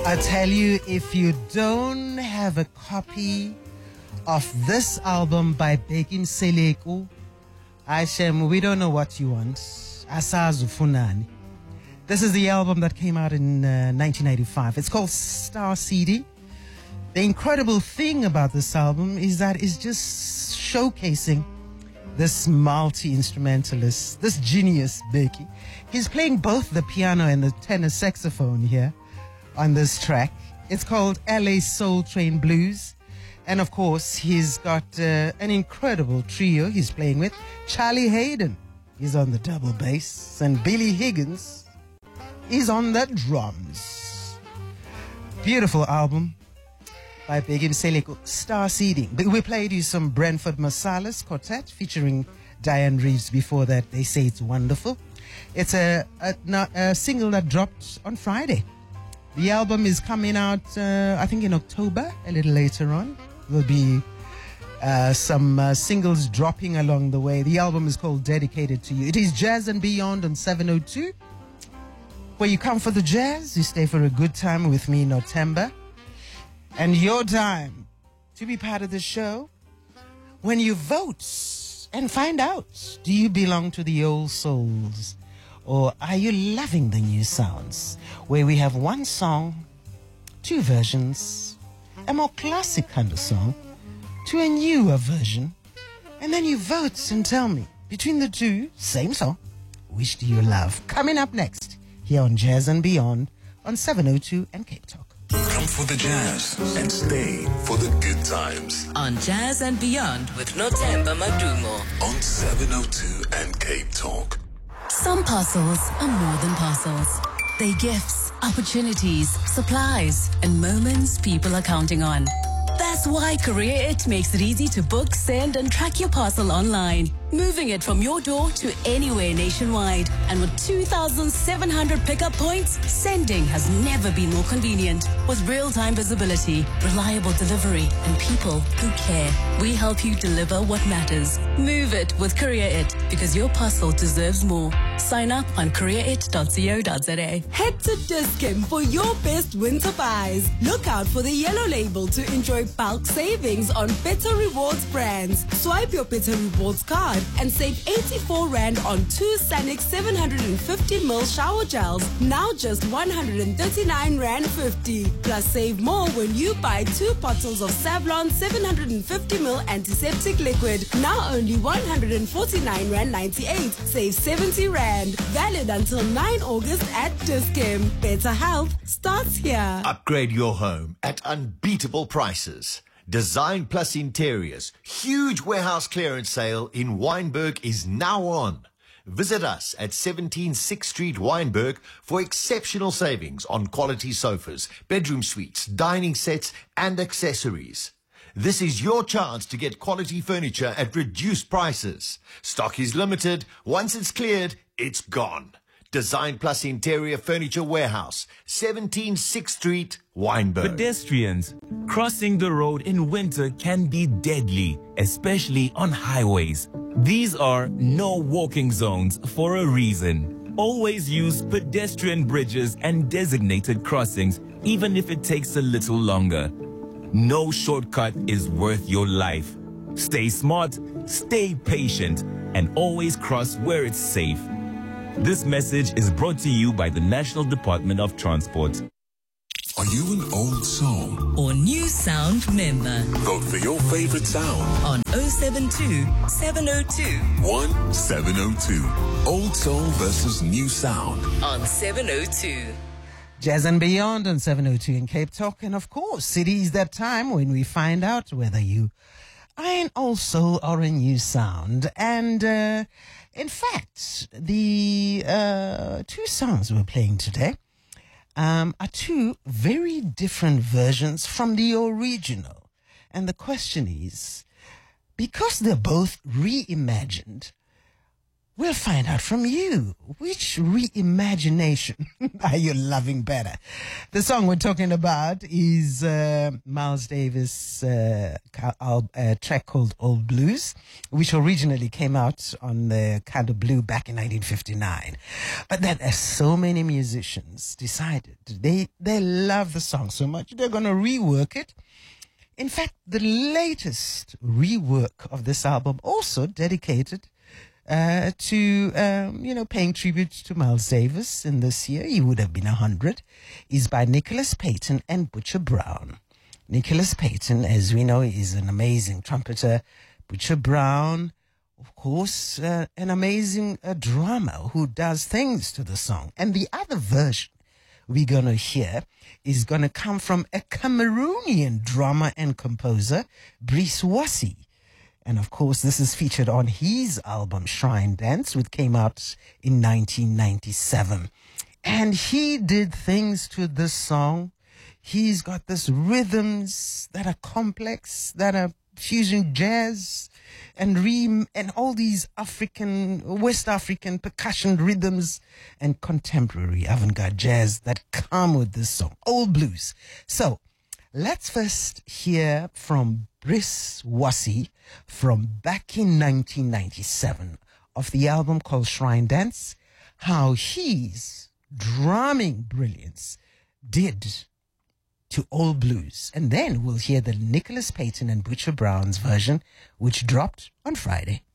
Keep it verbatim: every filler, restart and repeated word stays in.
I tell you, if you don't have a copy of this album by Bheki Mseleku, Aishem, we don't know what you want. Asazu Funani. This is the album that came out in uh, nineteen ninety-five. It's called Star Seeding. The incredible thing about this album is that it's just showcasing this multi-instrumentalist, this genius, Bheki. He's playing both the piano and the tenor saxophone here on this track. It's called L A Soul Train Blues. And of course, he's got uh, an incredible trio he's playing with. Charlie Hayden, he's on the double bass, and Billy Higgins is on the drums. Beautiful album by Bheki Mseleku, Star Seeding. We played you some Brentford Marsalis Quartet featuring Diane Reeves before that. They say it's wonderful. It's a, a, a single that dropped on Friday. The album is coming out, uh, I think, in October, a little later on. There'll be uh, some uh, singles dropping along the way. The album is called Dedicated to You. It is Jazz and Beyond on seven oh two. Where you come for the jazz, you stay for a good time with me, Notemba. And your time to be part of the show when you vote and find out, do you belong to the old souls? Or are you loving the new sounds? Where we have one song, two versions, a more classic kind of song, to a newer version. And then you vote and tell me, between the two, same song, which do you love? Coming up next, here on Jazz and Beyond, on seven oh two and Cape Talk. Come for the jazz and stay for the good times. On Jazz and Beyond with Notemba Madumo. On seven oh two and Cape Talk. Some parcels are more than parcels. They're gifts, opportunities, supplies, and moments people are counting on. That's why Career It makes it easy to book, send, and track your parcel online, moving it from your door to anywhere nationwide. And with two thousand seven hundred pickup points, sending has never been more convenient. With real-time visibility, reliable delivery, and people who care, we help you deliver what matters. Move it with Career It, because your parcel deserves more. Sign up on career it dot co dot za. Head to Dis-Chem for your best winter buys. Look out for the yellow label to enjoy bulk savings on Better Rewards brands. Swipe your Better Rewards card and save eighty-four rand on two Sanex seven hundred fifty milliliter shower gels, now just one hundred thirty-nine rand fifty. Plus save more when you buy two bottles of Savlon seven hundred fifty milliliter antiseptic liquid, now only one hundred forty-nine rand ninety-eight. Save seventy rand. Valid until ninth August at Dis-Chem. Better health starts here. Upgrade your home at unbeatable prices. Design Plus Interiors huge warehouse clearance sale in Wynberg is now on. Visit us at seventeen sixth Street, Wynberg, for exceptional savings on quality sofas, bedroom suites, dining sets, and accessories. This is your chance to get quality furniture at reduced prices. Stock is limited. Once it's cleared, it's gone. Design Plus Interior Furniture Warehouse, seventeen sixth Street, Wynberg. Pedestrians, crossing the road in winter can be deadly, especially on highways. These are no walking zones for a reason. Always use pedestrian bridges and designated crossings, even if it takes a little longer. No shortcut is worth your life. Stay smart, stay patient, and always cross where it's safe. This message is brought to you by the National Department of Transport. Are you an old soul or new sound member? Vote for your favorite sound on oh seven two, seven oh two. one seven oh two. Old soul versus new sound on seven oh two. Jazz and Beyond on seven oh two in Cape Talk. And of course, it is that time when we find out whether you are an old soul or a new sound. And uh, in fact, the uh, two songs we're playing today um, are two very different versions from the original. And the question is, because they're both reimagined, We'll find out from you. Which reimagination are you loving better? The song we're talking about is uh, Miles Davis' uh, al- uh, track called Old Blues, which originally came out on the Kind of Blue back in nineteen fifty-nine. But then as so many musicians decided they, they love the song so much, they're going to rework it. In fact, the latest rework of this album, also dedicated Uh, to, um, you know, paying tribute to Miles Davis in this year, he would have been one hundred, is by Nicholas Payton and Butcher Brown. Nicholas Payton, as we know, is an amazing trumpeter. Butcher Brown, of course, uh, an amazing uh, drummer who does things to the song. And the other version we're going to hear is going to come from a Cameroonian drummer and composer, Brice Wassi. And of course, this is featured on his album Shrine Dance, which came out in nineteen ninety-seven. And he did things to this song. He's got this rhythms that are complex, that are fusion jazz, and re and all these African, West African percussion rhythms and contemporary avant-garde jazz that come with this song, Old Blues. So let's first hear from Brice Wassi from back in nineteen ninety-seven of the album called Shrine Dance, how his drumming brilliance did to Old Blues. And then we'll hear the Nicholas Payton and Butcher Brown's version, which dropped on Friday.